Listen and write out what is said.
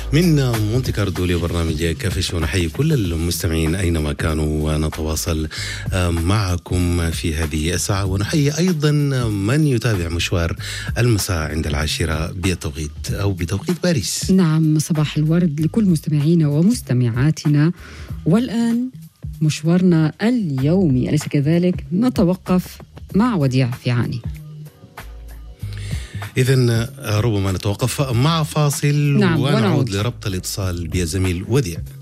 من مونتي كاردو لبرنامج كافيش، ونحيي كل المستمعين أينما كانوا ونتواصل معكم في هذه الساعة، ونحيي أيضا من يتابع مشوار المساء عند 10 بتوقيت أو بتوقيت باريس. نعم، صباح الورد لكل مستمعينا ومستمعاتنا. والآن مشوارنا اليومي، أليس كذلك؟ نتوقف مع وديع فيعاني. إذن ربما نتوقف مع فاصل، نعم، ونعود لربط الاتصال بالزميل وديع.